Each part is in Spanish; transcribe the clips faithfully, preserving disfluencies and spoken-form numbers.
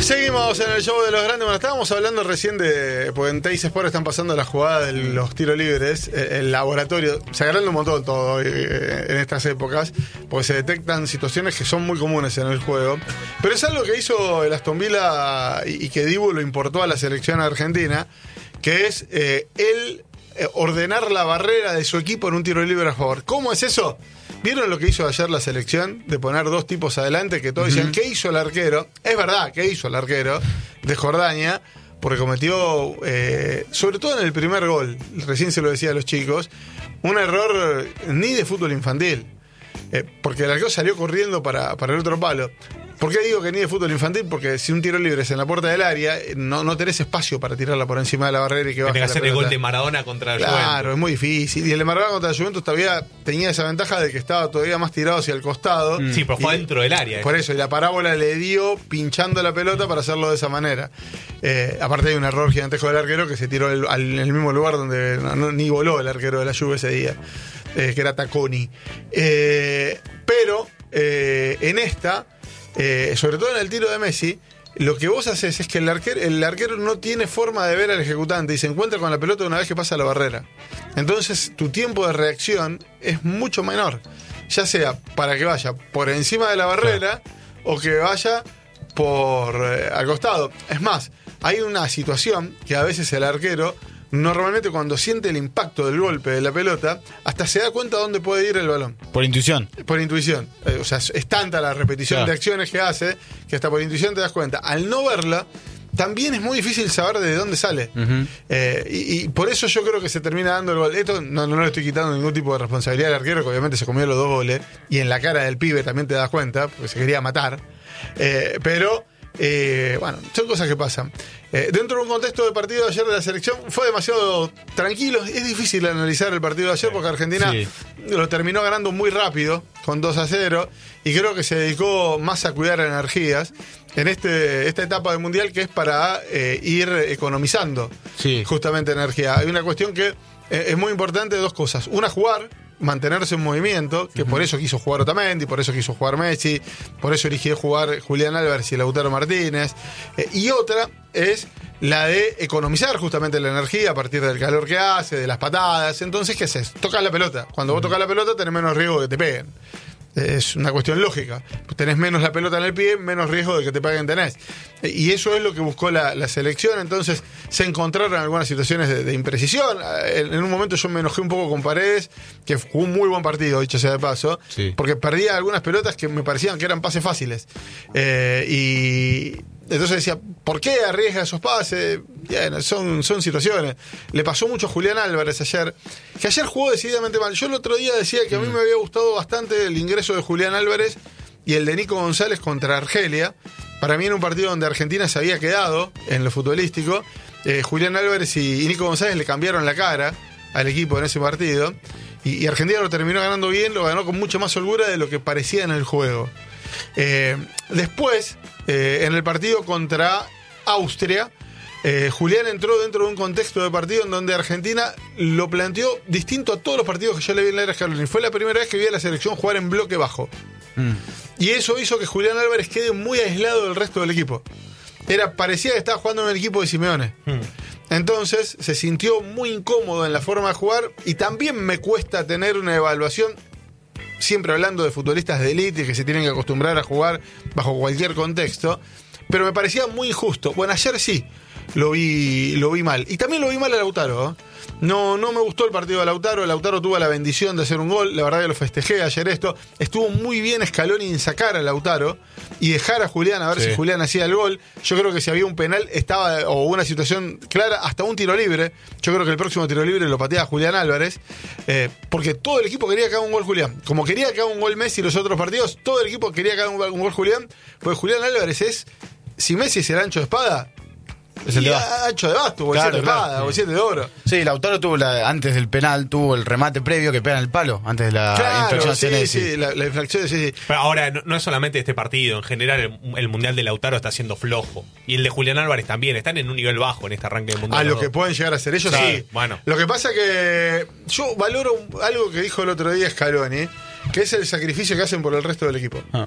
Seguimos en el show de los grandes. Bueno, estábamos hablando recién de, porque en Teis Sport están pasando la jugada de los tiros libres, el laboratorio, se agranda un montón todo eh, en estas épocas, porque se detectan situaciones que son muy comunes en el juego, pero es algo que hizo el Aston Villa y, y que Dibu lo importó a la selección argentina, que es eh, el eh, ordenar la barrera de su equipo en un tiro libre a favor. ¿Cómo es eso? ¿Vieron lo que hizo ayer la selección? De poner dos tipos adelante que todos uh-huh. decían, ¿qué hizo el arquero? Es verdad, ¿qué hizo el arquero de Jordania? Porque cometió, eh, sobre todo en el primer gol, recién se lo decía a los chicos, un error ni de fútbol infantil. Eh, porque el arquero salió corriendo para, para el otro palo. ¿Por qué digo que ni de fútbol infantil? Porque si un tiro libre es en la puerta del área, no, no tenés espacio para tirarla por encima de la barrera y que baje Tiene que la hacer pelota. el gol de Maradona contra el Claro, Juventus. Claro, es muy difícil. Y el de Maradona contra el Juventus todavía tenía esa ventaja de que estaba todavía más tirado hacia el costado. Mm. Sí, pero fue y, dentro del área. Por eso, y la parábola le dio pinchando la pelota para hacerlo de esa manera. Eh, aparte hay un error gigantesco del arquero que se tiró el, al, en el mismo lugar donde no, no, ni voló el arquero de la Juve ese día, eh, que era Tacconi. Eh, pero eh, en esta... Eh, sobre todo en el tiro de Messi, lo que vos haces es que el arquero, el arquero no tiene forma de ver al ejecutante y se encuentra con la pelota una vez que pasa la barrera. Entonces tu tiempo de reacción es mucho menor, ya sea para que vaya por encima de la barrera, claro, o que vaya por eh, al costado. Es más, hay una situación que a veces el arquero normalmente cuando siente el impacto del golpe de la pelota, hasta se da cuenta dónde puede ir el balón. Por intuición. Por intuición. Eh, o sea, es tanta la repetición, claro, de acciones que hace, que hasta por intuición te das cuenta. Al no verla, también es muy difícil saber de dónde sale. Uh-huh. Eh, y, y por eso yo creo que se termina dando el gol. Esto no, no le estoy quitando ningún tipo de responsabilidad al arquero, que obviamente se comió los dos goles, y en la cara del pibe también te das cuenta, porque se quería matar. Eh, pero... Eh, bueno, son cosas que pasan. Eh, dentro de un contexto de partido de ayer de la selección fue demasiado tranquilo. Es difícil analizar el partido de ayer porque Argentina sí. lo terminó ganando muy rápido con dos a cero y creo que se dedicó más a cuidar energías en este esta etapa del Mundial, que es para eh, ir economizando sí. justamente energía. Hay una cuestión que eh, es muy importante, dos cosas. Una, jugar, mantenerse en movimiento, que uh-huh. por eso quiso jugar Otamendi, por eso quiso jugar Messi, por eso eligió jugar Julián Álvarez y Lautaro Martínez. Eh, y otra es la de economizar justamente la energía a partir del calor que hace, de las patadas. Entonces, ¿qué haces? Tocas la pelota. Cuando uh-huh. vos tocas la pelota tenés menos riesgo de que te peguen. Es una cuestión lógica. Tenés menos la pelota en el pie, menos riesgo de que te paguen tenés. Y eso es lo que buscó la, la selección. Entonces se encontraron algunas situaciones de, de imprecisión. En, en un momento yo me enojé un poco con Paredes, que jugó un muy buen partido, dicho sea de paso, sí. porque perdía algunas pelotas que me parecían que eran pases fáciles. Eh, y... Entonces decía, ¿por qué arriesga esos pases? Bien, son, son situaciones. Le pasó mucho a Julián Álvarez ayer, que ayer jugó decididamente mal. Yo el otro día decía que a mí me había gustado bastante el ingreso de Julián Álvarez y el de Nico González contra Argelia. Para mí en un partido donde Argentina se había quedado en lo futbolístico, eh, Julián Álvarez y, y Nico González le cambiaron la cara al equipo en ese partido. Y, y Argentina lo terminó ganando bien, lo ganó con mucha más holgura de lo que parecía en el juego. Eh, después, eh, en el partido contra Austria, eh, Julián entró dentro de un contexto de partido en donde Argentina lo planteó distinto a todos los partidos que yo le vi en la era Scaloni. Fue la primera vez que vi a la selección jugar en bloque bajo. Mm. Y eso hizo que Julián Álvarez quede muy aislado del resto del equipo. Era, parecía que estaba jugando en el equipo de Simeone. Mm. Entonces se sintió muy incómodo en la forma de jugar y también me cuesta tener una evaluación, siempre hablando de futbolistas de élite que se tienen que acostumbrar a jugar bajo cualquier contexto, pero me parecía muy injusto. Bueno, ayer sí lo vi, lo vi mal. Y también lo vi mal a Lautaro, ¿eh? No, no me gustó el partido de Lautaro. Lautaro tuvo la bendición de hacer un gol. La verdad que lo festejé ayer esto. Estuvo muy bien Scaloni en sacar a Lautaro y dejar a Julián a ver sí. si Julián hacía el gol. Yo creo que si había un penal estaba o una situación clara, hasta un tiro libre. Yo creo que el próximo tiro libre lo patea Julián Álvarez, eh, porque todo el equipo quería que haga un gol Julián. Como quería que haga un gol Messi los otros partidos, todo el equipo quería que haga un, un gol Julián, porque Julián Álvarez es, si Messi es el ancho de espada, es el de ancho de basto, o el siete de espada, o el siete de oro. Sí, Lautaro tuvo la, antes del penal, tuvo el remate previo que pega en el palo, antes de la claro, infracción. Sí, Senesi. sí, la, la infracción, sí, sí. Pero ahora, no, no es solamente este partido, en general el, el Mundial de Lautaro está siendo flojo. Y el de Julián Álvarez también, están en un nivel bajo en este arranque del Mundial. A lo que pueden llegar a ser ellos, claro, sí. Bueno. Lo que pasa que yo valoro algo que dijo el otro día Scaloni, que es el sacrificio que hacen por el resto del equipo. Ah.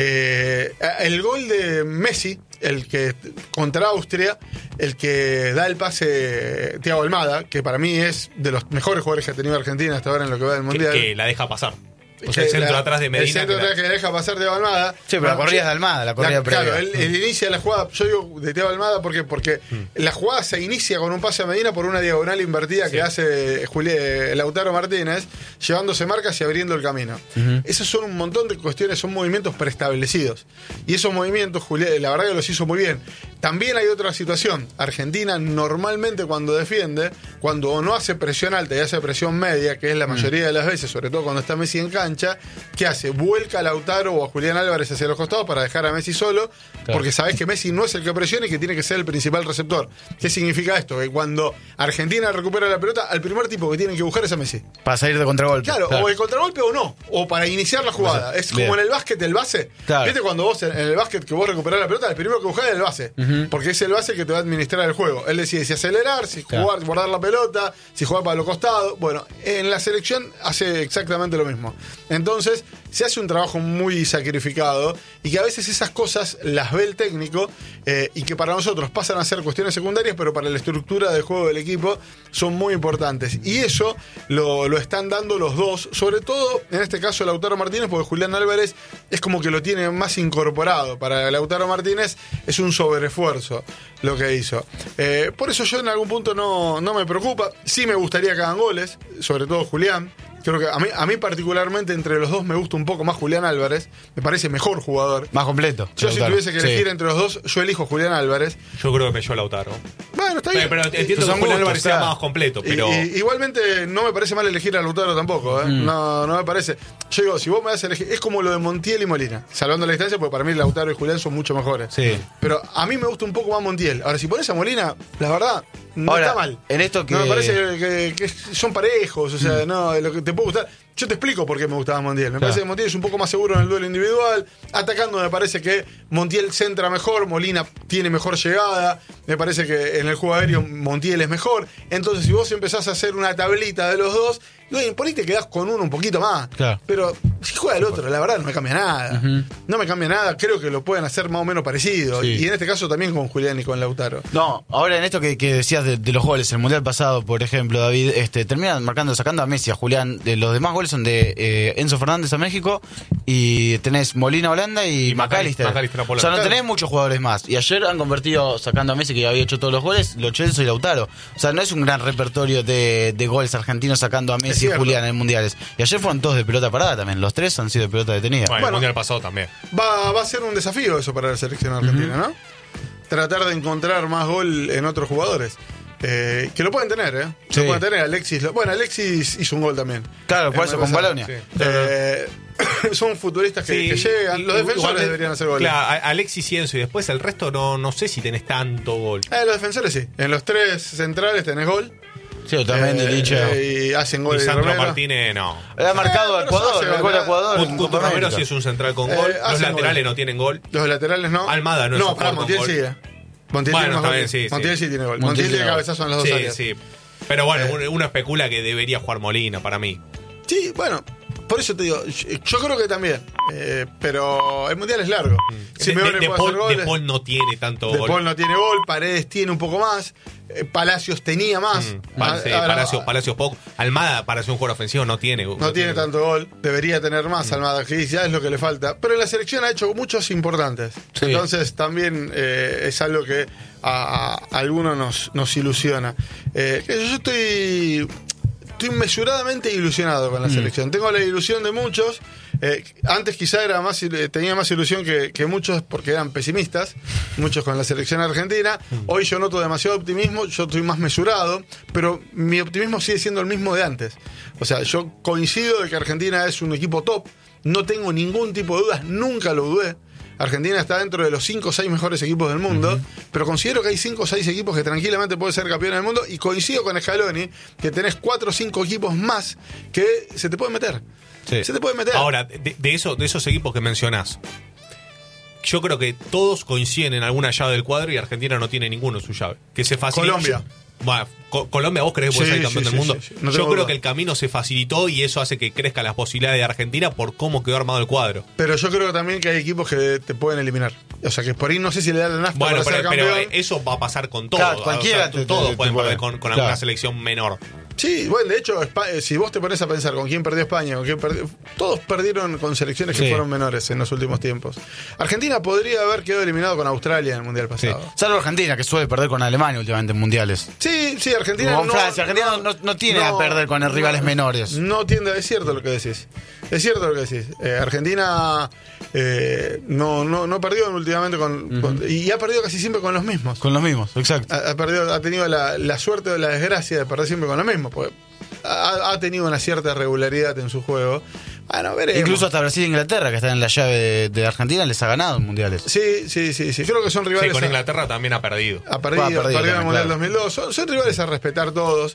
Eh, el gol de Messi, el que contra Austria, el que da el pase Thiago Almada, que para mí es de los mejores jugadores que ha tenido Argentina hasta ahora en lo que va del Que, Mundial. que la deja pasar. O sea, Que el centro la- atrás de Medina. El centro que la- atrás que le deja pasar Thiago Almada. Sí, pero la Bueno, corrida yo- de Almada, la corrida previa. Claro, él, él inicia la jugada. Yo digo de Thiago Almada porque, porque la jugada se inicia con un pase a Medina por una diagonal invertida Sí. que hace Juli- Lautaro Martínez, llevándose marcas y abriendo el camino. Ujú. Esos son un montón de cuestiones, son movimientos preestablecidos. Y esos movimientos, Juli- la verdad que los hizo muy bien. También hay otra situación. Argentina normalmente cuando defiende, cuando o no hace presión alta y hace presión media, que es la mayoría de las veces, sobre todo cuando está Messi en cancha, ¿qué hace? Vuelca a Lautaro o a Julián Álvarez hacia los costados para dejar a Messi solo, Claro. porque sabés que Messi no es el que presiona y que tiene que ser el principal receptor. ¿Qué significa esto? Que cuando Argentina recupera la pelota, al primer tipo que tiene que buscar es a Messi. Para salir de contragolpe. Claro, o el contragolpe o no, o para iniciar la jugada. Es como Bien. en el básquet el base. Claro. ¿Viste cuando vos en el básquet que vos recuperás la pelota, el primero que buscás es el base? Porque es el base que te va a administrar el juego. Él decide si acelerar, si Claro. jugar, guardar la pelota, si jugar para los costados. Bueno, en la selección hace exactamente lo mismo. Entonces, se hace un trabajo muy sacrificado y que a veces esas cosas las ve el técnico eh, y que para nosotros pasan a ser cuestiones secundarias, pero para la estructura del juego del equipo son muy importantes. Y eso lo, lo están dando los dos, sobre todo en este caso Lautaro Martínez, porque Julián Álvarez es como que lo tiene más incorporado. Para Lautaro Martínez es un sobreesfuerzo lo que hizo. Eh, por eso yo en algún punto no, no me preocupa. Sí me gustaría que hagan goles, sobre todo Julián. Creo que a mí, a mí particularmente entre los dos me gusta un poco más Julián Álvarez. Me parece mejor jugador. Más completo. Yo si Lautaro. tuviese que elegir Sí. entre los dos, yo elijo Julián Álvarez. Yo creo que me llevó Lautaro. Bueno, está bien. Pero, pero entiendo Son que Julián gustos, Álvarez sea claro. más completo, Y- pero. y- igualmente no me parece mal elegir a Lautaro tampoco, ¿eh? Mm. No, no me parece. Yo digo, si vos me das a elegir, es como lo de Montiel y Molina, salvando la distancia, porque para mí Lautaro y Julián son mucho mejores. Sí. Pero a mí me gusta un poco más Montiel. Ahora, si pones a Molina, la verdad, no Ahora, está mal. en esto que- No, me parece que, que son parejos, o sea, no, lo que te puede gustar. Yo te explico por qué me gustaba Montiel. Me Claro. parece que Montiel es un poco más seguro en el duelo individual. Atacando me parece que Montiel centra mejor, Molina tiene mejor llegada. Me parece que en el juego aéreo Montiel es mejor. Entonces, si vos empezás a hacer una tablita de los dos, y, oye, por ahí te quedás con uno un poquito más. Claro. Pero si juega el otro, la verdad no me cambia nada. No me cambia nada. Creo que lo pueden hacer más o menos parecido. Sí. Y en este caso también con Julián y con Lautaro. No, ahora en esto que, que decías de, de los goles, el Mundial pasado, por ejemplo, David, este, terminan marcando, sacando a Messi, a Julián. De los demás goles son de eh, Enzo Fernández a México y tenés Molina Holanda y, Y McAllister. McAllister a Polonia. O sea, no Claro. tenés muchos jugadores más. Y ayer han convertido, sacando a Messi, que había hecho todos los goles, Lo Celso y Lautaro. O sea, no es un gran repertorio de, de goles argentinos sacando a Messi y cierto. Julián en mundiales. Y ayer fueron todos de pelota parada también. Los tres han sido de pelota detenida. Bueno, el Bueno. mundial pasado también. Va, va a ser un desafío eso para la selección argentina, ¿no? Tratar de encontrar más gol en otros jugadores. Eh, que lo pueden tener, ¿eh? Sí. Lo pueden tener. Alexis, lo- bueno, Alexis hizo un gol también. Claro, por Eh, eso, una con cosa- Balonia. Sí. Eh, son futuristas que, Sí, que llegan. Los y- defensores igualmente- deberían hacer goles. Claro, a- Alexis Cienzo y después el resto no, no sé si tenés tanto gol. Eh, los defensores sí. En los tres centrales tenés gol. Sí, también Eh, de dicha. eh, y hacen Y goles de Sandro Romero. Martínez no. Ha marcado a Eh, pero Ecuador, se hace el gol a goles. Ecuador. en Cuto Copa Romero América. sí es un central con Eh, gol. Los hacen laterales gol. no tienen gol. Los laterales no. Almada no es No, un para jugador Montiel con sí, gol. eh. Montiel Bueno, tiene más está gol. bien, sí, sí. Montiel sí tiene gol. Montiel Montiel tiene tiene gol. cabezazo en las dos Sí, áreas. sí. Pero bueno, Eh. uno- uno especula que debería jugar Molina para mí. Sí, bueno, por eso te digo, yo, yo creo que también. Eh, pero el mundial es largo. De, Simeone de- de puede Paul, hacer goles. de Paul no tiene tanto De gol. Paul no tiene gol, Paredes tiene un poco más, eh, Palacios tenía más. Mm, Pa- Ah, sí, ahora, Palacios, Palacios poco. Almada para ser un jugador ofensivo no tiene. no tiene tanto gol, debería tener más Almada, que ya es lo que le falta. Pero en la selección ha hecho muchos importantes. Sí. Entonces también eh, es algo que a, a algunos nos, nos ilusiona. Eh, que yo estoy, estoy mesuradamente ilusionado con la selección. Tengo la ilusión de muchos. Eh, antes quizá era más il- tenía más ilusión que, que muchos porque eran pesimistas, muchos con la selección argentina. Hoy yo noto demasiado optimismo, yo estoy más mesurado, pero mi optimismo sigue siendo el mismo de antes. O sea, yo coincido de que Argentina es un equipo top, no tengo ningún tipo de dudas, nunca lo dudé. Argentina está dentro de los cinco o seis mejores equipos del mundo, uh-huh. pero considero que hay cinco o seis equipos que tranquilamente pueden ser campeones del mundo y coincido con Scaloni que tenés cuatro o cinco equipos más que se te pueden meter. Sí. Se te puede meter. Ahora, de, de, eso, de esos equipos que mencionás, yo creo que todos coinciden en alguna llave del cuadro y Argentina no tiene ninguno en su llave. Que se facilita. Colombia. Bueno, Co- Colombia, ¿vos creés que puede Sí, ser campeón sí, del sí, mundo? sí, sí. No Yo tengo creo duda. que el camino se facilitó y eso hace que crezcan las posibilidades de Argentina por cómo quedó armado el cuadro. Pero yo creo también que hay equipos que te pueden eliminar. O sea, que por ahí no sé si le dan la nafta Bueno, para pero, ser pero campeón. eso va a pasar con todo. Claro, O cualquiera sea, te- todos te- pueden te perder puede. con, con Claro. alguna selección menor. Sí, bueno, de hecho, Espa- eh, si vos te pones a pensar con quién perdió España, con quién perdió, todos perdieron con selecciones que Sí. fueron menores en los últimos tiempos. Argentina podría haber quedado eliminado con Australia en el Mundial pasado. Salvo Argentina, que suele perder con Alemania últimamente en mundiales. Sí, sí, Argentina Con no, Francia, Argentina no, no tiene a perder con rivales menores. No tiende, es cierto lo que decís. Es cierto lo que decís. Eh, Argentina eh, no, no, no perdió últimamente con, con- y ha perdido casi siempre con los mismos. Con los mismos, exacto. Ha, ha perdido, ha tenido la, la suerte o la desgracia de perder siempre con los mismos. Porque ha, ha tenido una cierta regularidad en su juego. Bueno, veremos. Incluso hasta Brasil e Inglaterra, que están en la llave de, de Argentina, les ha ganado en mundiales. Sí, sí, sí, sí. Creo que son Sí, rivales. con a- Inglaterra también ha perdido. Ha perdido, Ha perdido perdió en el también, Mundial claro. dos mil dos. Son, son rivales a respetar todos.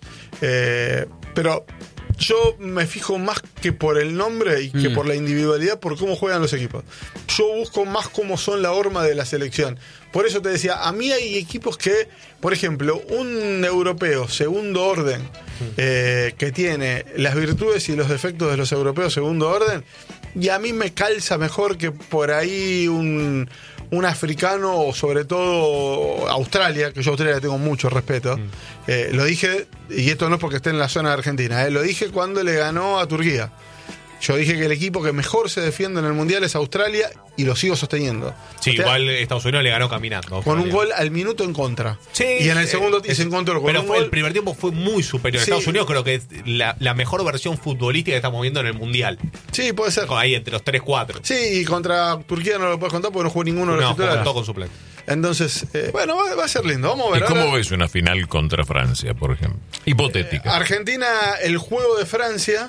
eh, pero yo me fijo más que por el nombre y que Mm. por la individualidad, por cómo juegan los equipos. Yo busco más cómo son la horma de la selección. Por eso te decía, a mí hay equipos que, por ejemplo, un europeo segundo orden, eh, que tiene las virtudes y los defectos de los europeos segundo orden, y a mí me calza mejor que por ahí un, un africano, o sobre todo Australia, que yo a Australia le tengo mucho respeto. Eh, lo dije, y esto no es porque esté en la zona de Argentina, eh, lo dije cuando le ganó a Turquía. Yo dije que el equipo que mejor se defiende en el Mundial es Australia, y lo sigo sosteniendo. Sí, O sea, igual Estados Unidos le ganó caminando. con un Australia. gol al minuto en contra. Sí, y en el eh, segundo y es- se encontró con pero un fue, gol. el primer tiempo fue muy superior. Sí. Estados Unidos creo que es la, la mejor versión futbolística que estamos viendo en el Mundial. Sí, puede ser. Con ahí entre los tres cuatro. Sí, y contra Turquía no lo puedes contar porque no jugó ninguno de los No, titulares. jugó todo con suplente. Entonces, eh, bueno, va, va a ser lindo. Vamos a ver. ¿Y cómo Ahora, ves una final contra Francia, por ejemplo? Hipotética. Argentina, el juego de Francia,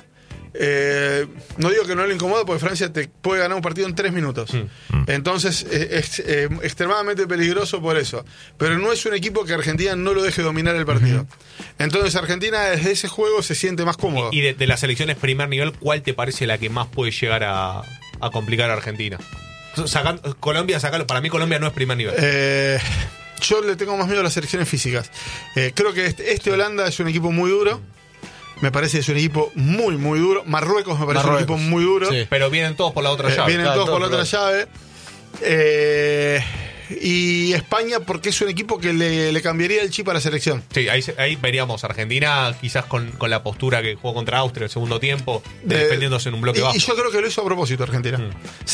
eh, no digo que no le incomoda, porque Francia te puede ganar un partido en tres minutos. Entonces, eh, es eh, extremadamente peligroso por eso. Pero no es un equipo que Argentina no lo deje dominar el partido. Entonces, Argentina desde ese juego se siente más cómodo. Y de, de las selecciones primer nivel, ¿cuál te parece la que más puede llegar a, a complicar a Argentina? Sacan- Colombia, sacalo. Para mí Colombia no es primer nivel. Eh, yo le tengo más miedo a las selecciones físicas. Eh, creo que este, este Holanda es un equipo muy duro. Me parece que es un equipo muy, muy duro. Marruecos me parece Marruecos. un equipo muy duro. Sí. Pero vienen todos por la otra Eh, llave. vienen claro, todos por la todo, otra llave. Eh, y España, porque es un equipo que le, le cambiaría el chip a la selección. Sí, ahí, se- ahí veríamos Argentina quizás con, con la postura que jugó contra Austria el segundo tiempo, Eh, defendiéndose en un bloque y, bajo. y yo creo que lo hizo a propósito Argentina.